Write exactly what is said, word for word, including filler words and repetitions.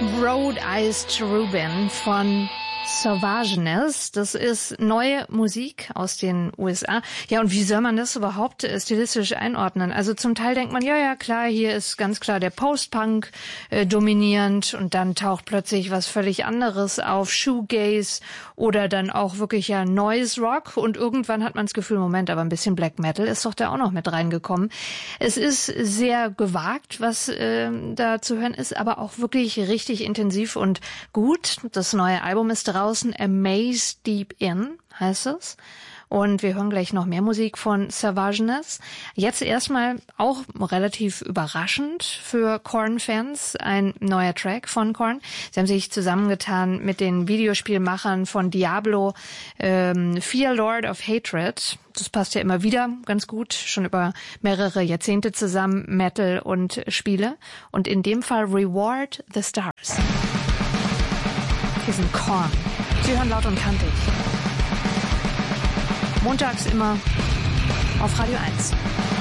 Road-Iced Rubin von Sauvageness. Das ist neue Musik aus den U S A. Ja, und wie soll man das überhaupt stilistisch einordnen? Also zum Teil denkt man, ja, ja, klar, hier ist ganz klar der Post-Punk äh, dominierend und dann taucht plötzlich was völlig anderes auf, Shoegaze oder dann auch wirklich ja Noise Rock und irgendwann hat man das Gefühl, Moment, aber ein bisschen Black Metal ist doch da auch noch mit reingekommen. Es ist sehr gewagt, was äh, da zu hören ist, aber auch wirklich richtig intensiv und gut. Das neue Album ist draußen, Amaze Deep In heißt es. Und wir hören gleich noch mehr Musik von Sauvageness. Jetzt erstmal auch relativ überraschend für Korn-Fans ein neuer Track von Korn. Sie haben sich zusammengetan mit den Videospielmachern von Diablo, ähm, Fear Lord of Hatred. Das passt ja immer wieder ganz gut, schon über mehrere Jahrzehnte zusammen, Metal und Spiele. Und in dem Fall Reward the Stars. Hier sind Korn. Sie hören laut und kantig. Montags immer auf Radio eins.